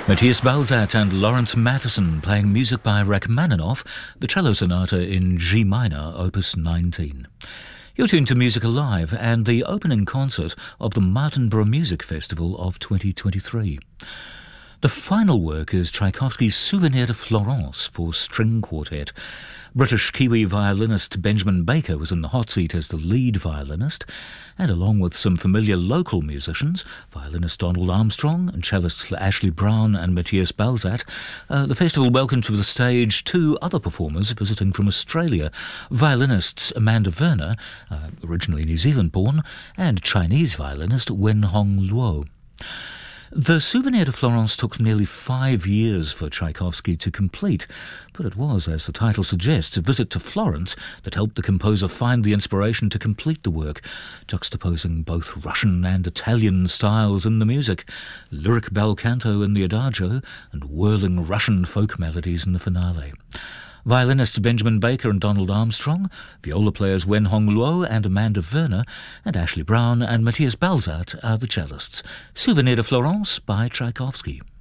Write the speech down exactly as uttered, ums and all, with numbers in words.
Matthias Balzat and Lawrence Matheson playing music by Rachmaninoff, the cello sonata in G minor, opus nineteen. You're tuned to Music Alive and the opening concert of the Martinborough Music Festival of twenty twenty-three. The final work is Tchaikovsky's Souvenir de Florence for string quartet. British-Kiwi violinist Benjamin Baker was in the hot seat as the lead violinist, and along with some familiar local musicians, violinist Donald Armstrong and cellists Ashley Brown and Matthias Balzat, uh, the festival welcomed to the stage two other performers visiting from Australia, violinists Amanda Werner, uh, originally New Zealand-born, and Chinese violinist Wen-Hong Luo. The Souvenir de Florence took nearly five years for Tchaikovsky to complete, but it was, as the title suggests, a visit to Florence that helped the composer find the inspiration to complete the work, juxtaposing both Russian and Italian styles in the music, lyric bel canto in the adagio, and whirling Russian folk melodies in the finale. Violinists Benjamin Baker and Donald Armstrong, viola players Wen-Hong Luo and Amanda Werner, and Ashley Brown and Matthias Balzat are the cellists. Souvenir de Florence by Tchaikovsky.